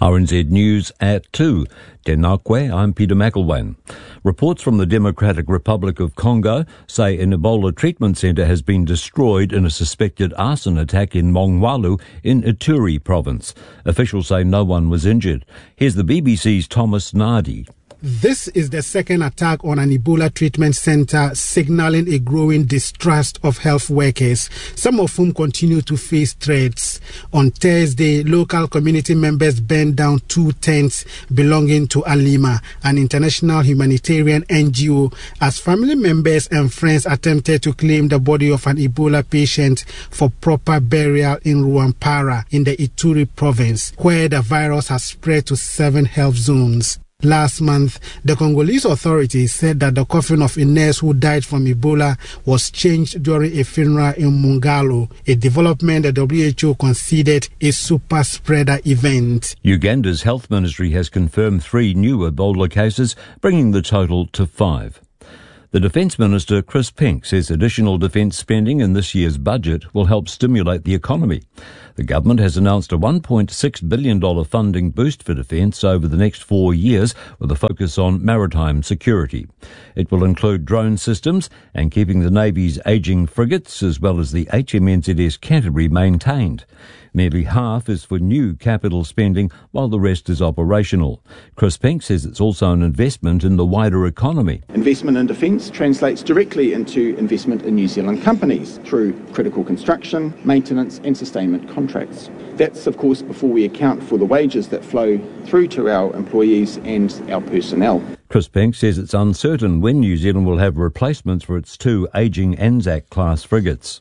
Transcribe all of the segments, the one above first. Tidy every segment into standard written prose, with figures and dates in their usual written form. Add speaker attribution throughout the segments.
Speaker 1: RNZ News at 2. Tenakwe, I'm Peter McElwain. Reports from the Democratic Republic of Congo say an Ebola treatment centre has been destroyed in a suspected arson attack in Mongwalu in Ituri province. Officials say no one was injured. Here's the BBC's Thomas Nardi.
Speaker 2: This is the second attack on an Ebola treatment center, signaling a growing distrust of health workers, some of whom continue to face threats. On Thursday, local community members burned down 2 tents belonging to Alima, an international humanitarian NGO, as family members and friends attempted to claim the body of an Ebola patient for proper burial in Ruampara in the Ituri province, where the virus has spread to 7 health zones. Last month, the Congolese authorities said that the coffin of a nurse who died from Ebola was changed during a funeral in Mungalo, a development the WHO considered a super spreader event.
Speaker 1: Uganda's health ministry has confirmed 3 new Ebola cases, bringing the total to 5. The Defence Minister, Chris Pink, says additional defence spending in this year's budget will help stimulate the economy. The government has announced a $1.6 billion funding boost for defence over the next 4 years with a focus on maritime security. It will include drone systems and keeping the Navy's ageing frigates as well as the HMNZS Canterbury maintained. Nearly half is for new capital spending, while the rest is operational. Chris Pink says it's also an investment in the wider economy.
Speaker 3: Investment in defence translates directly into investment in New Zealand companies through critical construction, maintenance and sustainment contracts. That's, of course, before we account for the wages that flow through to our employees and our personnel.
Speaker 1: Chris Pink says it's uncertain when New Zealand will have replacements for its 2 ageing Anzac-class frigates.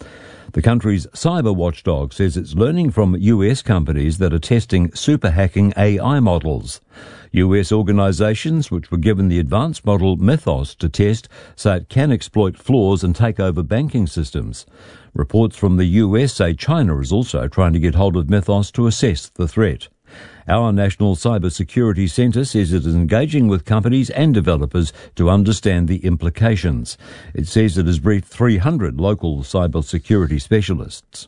Speaker 1: The country's cyber watchdog says it's learning from US companies that are testing super hacking AI models. US organisations, which were given the advanced model Mythos to test, say it can exploit flaws and take over banking systems. Reports from the US say China is also trying to get hold of Mythos to assess the threat. Our National Cybersecurity Centre says it is engaging with companies and developers to understand the implications. It says it has briefed 300 local cybersecurity specialists.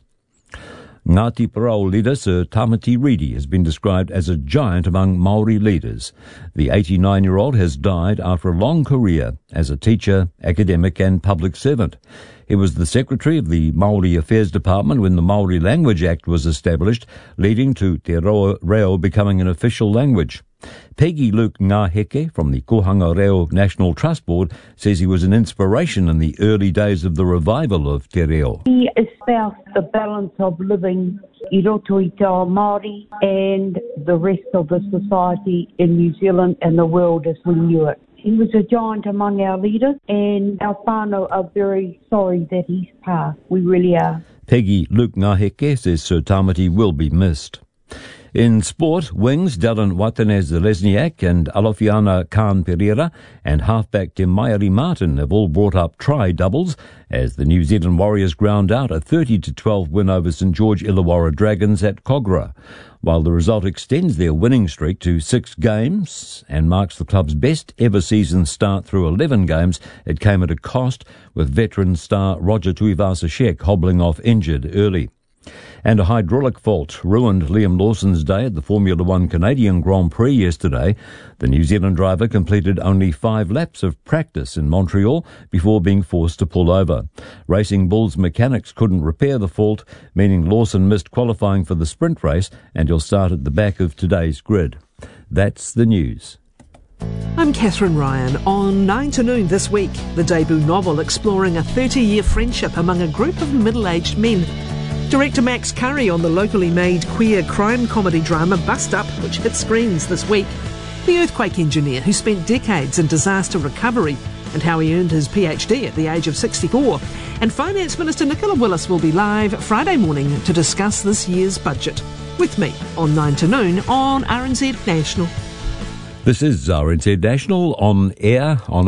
Speaker 1: Ngāti Porou leader Sir Tamati Redi has been described as a giant among Māori leaders. The 89-year-old has died after a long career as a teacher, academic and public servant. He was the secretary of the Māori Affairs Department when the Māori Language Act was established, leading to Te Reo becoming an official language. Peggy Luke Ngāheke from the Kohanga Reo National Trust Board says he was an inspiration in the early days of the revival of Te Reo.
Speaker 4: He espoused the balance of living i roto i te ao Māori and the rest of the society in New Zealand and the world as we knew it. He was a giant among our leaders, and our whānau are very sorry that he's passed. We really are.
Speaker 1: Peggy Luke Ngāheke says Sir Tamati will be missed. In sport, wings Dylan Watanez-Lesniak and Alofiana Khan Pereira and halfback Te Mairi Martin have all brought up try doubles as the New Zealand Warriors ground out a 30-12 win over St George Illawarra Dragons at Kogarah. While the result extends their winning streak to 6 games and marks the club's best ever season start through 11 games, it came at a cost, with veteran star Roger Tuivasa-Sheck hobbling off injured early. And a hydraulic fault ruined Liam Lawson's day at the Formula One Canadian Grand Prix yesterday. The New Zealand driver completed only 5 laps of practice in Montreal before being forced to pull over. Racing Bull's mechanics couldn't repair the fault, meaning Lawson missed qualifying for the sprint race and he'll start at the back of today's grid. That's the news.
Speaker 5: I'm Catherine Ryan. On 9 to Noon this week, the debut novel exploring a 30-year friendship among a group of middle-aged men. Director Max Curry on the locally made queer crime comedy drama Bust Up, which hit screens this week. The earthquake engineer who spent decades in disaster recovery and how he earned his PhD at the age of 64. And Finance Minister Nicola Willis will be live Friday morning to discuss this year's budget. With me on 9 to Noon on RNZ National.
Speaker 1: This is RNZ National on air on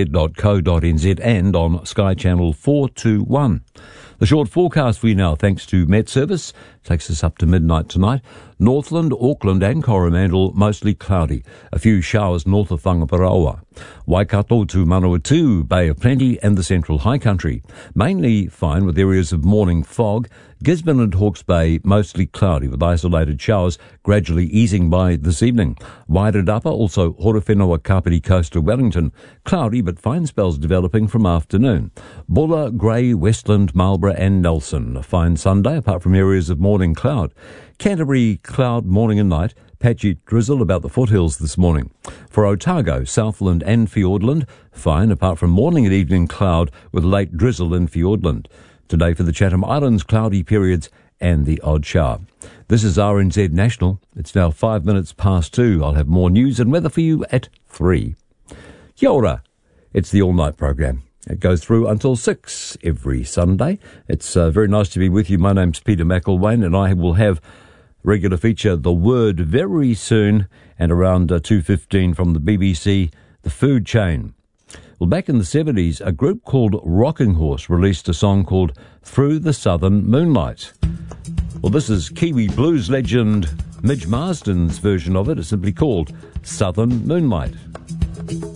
Speaker 1: rnz.co.nz and on Sky Channel 421. The short forecast for you now, thanks to Met Service. takes us up to midnight tonight. Northland, Auckland and Coromandel, mostly cloudy. A few showers north of Whangaparaoa. Waikato to Manawatu, Bay of Plenty and the Central High Country. Mainly fine with areas of morning fog. Gisborne and Hawke's Bay, mostly cloudy with isolated showers gradually easing by this evening. Wairarapa, also Horowhenua, Kapiti Coast to Wellington, cloudy but fine spells developing from afternoon. Bulla, Grey, Westland, Marlborough and Nelson, a fine Sunday apart from areas of morning cloud. Canterbury, cloud morning and night. Patchy drizzle about the foothills this morning. For Otago, Southland and Fiordland, fine apart from morning and evening cloud with late drizzle in Fiordland. Today for the Chatham Islands, cloudy periods and the odd shower. This is RNZ National. It's now 5 minutes past 2. I'll have more news and weather for you at 3. Kia ora. It's the all-night program. It goes through until 6 every Sunday. It's very nice to be with you. My name's Peter McElwain and I will have regular feature The Word very soon, and around 2:15 from the BBC, The Food Chain. Well, back in the 70s, a group called Rocking Horse released a song called Through the Southern Moonlight. Well, this is Kiwi blues legend Midge Marsden's version of it. It's simply called Southern Moonlight.